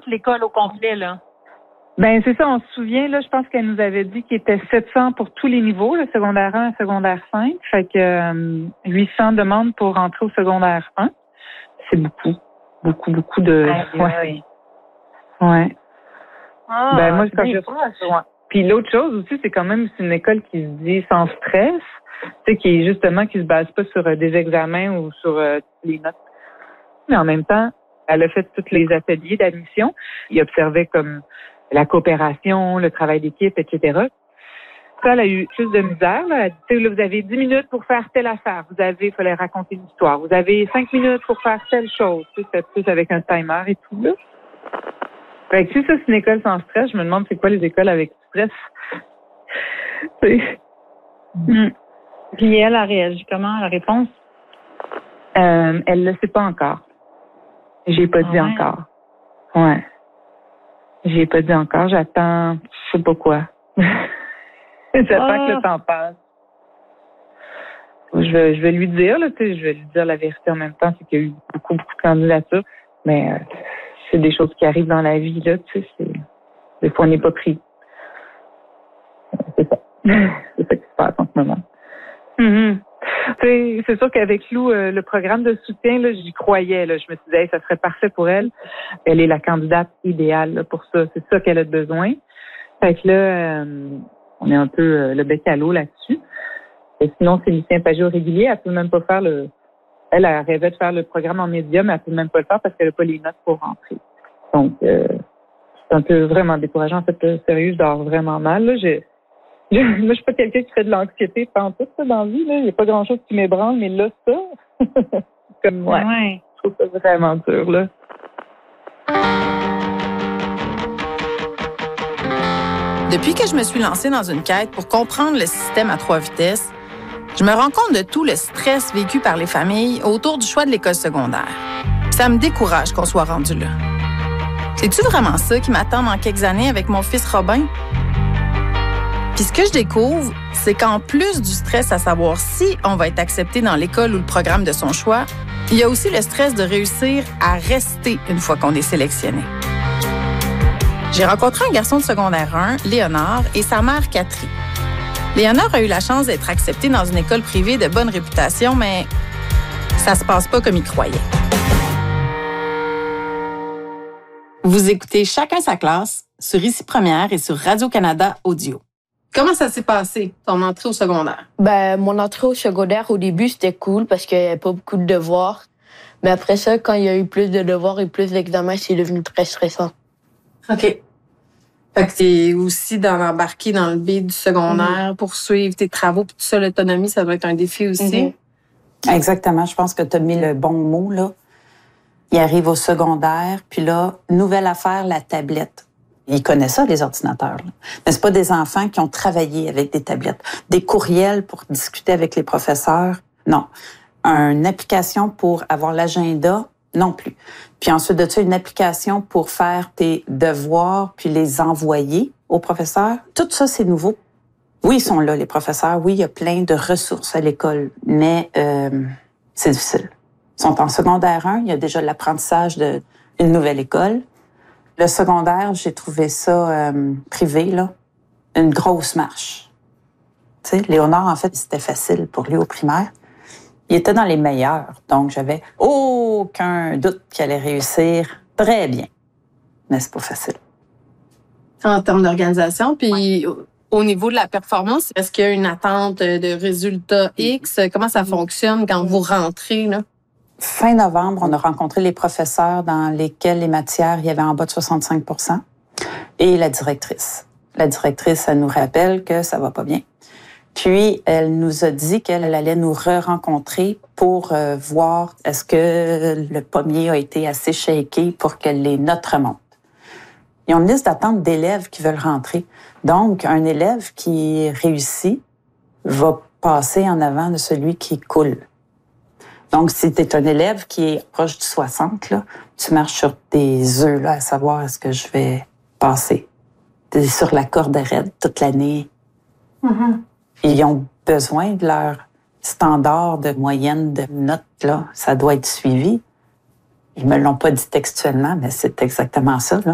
toute l'école au complet, là? Ben c'est ça, on se souvient, là, je pense qu'elle nous avait dit qu'il était 700 pour tous les niveaux, le secondaire 1 et secondaire 5. Fait que 800 demandes pour rentrer au secondaire 1. C'est beaucoup. Beaucoup de... Ouais. Ouais. Ah, Ben moi, c'est bien proche. Ouais. Puis l'autre chose aussi, c'est quand même c'est une école qui se dit sans stress, tu sais, qui est justement qui se base pas sur des examens ou sur les notes. Mais en même temps, elle a fait tous les ateliers d'admission. Il observait comme la coopération, le travail d'équipe, etc. Ça, elle a eu plus de misère. Là. Elle dit, tu sais, là, vous avez 10 minutes pour faire telle affaire. Il fallait raconter une histoire. Vous avez 5 minutes pour faire telle chose. Tu sais, c'est plus avec un timer et tout, là. Fait que si ça, c'est une école sans stress, je me demande c'est quoi les écoles avec stress. Puis elle a réagi comment à la réponse? Elle le sait pas encore. J'ai pas dit encore. Ouais. J'ai pas dit encore. J'attends, je sais pas quoi. J'attends que le temps passe. Je vais lui dire, là, tu sais, je vais lui dire la vérité en même temps, c'est qu'il y a eu beaucoup de candidatures, mais c'est des choses qui arrivent dans la vie, là, tu sais, des fois on n'est pas pris. C'est ça. C'est ça qui se passe en ce moment. Mm-hmm. C'est sûr qu'avec Lou, le programme de soutien, là, j'y croyais. Là. Je me suis dit, hey, ça serait parfait pour elle. Elle est la candidate idéale là, pour ça. C'est ça qu'elle a besoin. Fait que là, on est un peu le bec à l'eau là-dessus. Et sinon, c'est Lucien Pajot régulier. Elle peut même pas faire le... Elle rêvait de faire le programme en médium, mais elle peut même pas le faire parce qu'elle n'a pas les notes pour rentrer. Donc, c'est un peu vraiment décourageant. En fait, sérieux, je dors vraiment mal. Là. Moi, je suis pas quelqu'un qui fait de l'anxiété pantoute dans la vie. Là. Il n'y a pas grand-chose qui m'ébranle, mais là, ça, comme ouais. Je trouve ça vraiment dur, là. Depuis que je me suis lancée dans une quête pour comprendre le système à 3 vitesses, je me rends compte de tout le stress vécu par les familles autour du choix de l'école secondaire. Puis ça me décourage qu'on soit rendu là. C'est-tu vraiment ça qui m'attend dans quelques années avec mon fils Robin? Puis ce que je découvre, c'est qu'en plus du stress à savoir si on va être accepté dans l'école ou le programme de son choix, il y a aussi le stress de réussir à rester une fois qu'on est sélectionné. J'ai rencontré un garçon de secondaire 1, Léonard, et sa mère, Catherine. Léonard a eu la chance d'être accepté dans une école privée de bonne réputation, mais ça se passe pas comme il croyait. Vous écoutez Chacun sa classe sur Ici Première et sur Radio-Canada Audio. Comment ça s'est passé, ton entrée au secondaire? Ben, mon entrée au secondaire, au début, c'était cool parce qu'il n'y avait pas beaucoup de devoirs. Mais après ça, quand il y a eu plus de devoirs et plus d'examens, c'est devenu très stressant. OK. Fait que t'es aussi embarqué dans le beat du secondaire pour suivre tes travaux. Puis tout ça, l'autonomie, ça doit être un défi aussi. Exactement. Je pense que tu as mis le bon mot, là. Il arrive au secondaire, puis là, nouvelle affaire, la tablette. Ils connaissent ça, les ordinateurs. Là. Mais c'est pas des enfants qui ont travaillé avec des tablettes. Des courriels pour discuter avec les professeurs, non. Une application pour avoir l'agenda, non plus. Puis ensuite de ça, une application pour faire tes devoirs puis les envoyer aux professeurs. Tout ça, c'est nouveau. Oui, ils sont là, les professeurs. Oui, il y a plein de ressources à l'école, mais c'est difficile. Ils sont en secondaire 1, il y a déjà l'apprentissage d'une nouvelle école. Le secondaire, j'ai trouvé ça privé, là, une grosse marche. Tu sais, Léonard, en fait, c'était facile pour lui au primaire. Il était dans les meilleurs, donc j'avais aucun doute qu'il allait réussir très bien. Mais c'est pas facile. En termes d'organisation, puis au niveau de la performance, est-ce qu'il y a une attente de résultats X? Comment ça fonctionne quand vous rentrez, là? Fin novembre, on a rencontré les professeurs dans lesquels les matières, il y avait en bas de 65 % et la directrice. La directrice, elle nous rappelle que ça va pas bien. Puis, elle nous a dit qu'elle allait nous re-rencontrer pour voir est-ce que le pommier a été assez shaké pour que les notes remontent. Ils ont une liste d'attente d'élèves qui veulent rentrer. Donc, un élève qui réussit va passer en avant de celui qui coule. Donc, si tu es un élève qui est proche du 60, là, tu marches sur tes œufs là, à savoir est-ce que je vais passer. Tu es sur la corde raide toute l'année. Mm-hmm. Ils ont besoin de leur standard de moyenne de notes. Là. Ça doit être suivi. Ils me l'ont pas dit textuellement, mais c'est exactement ça. Là.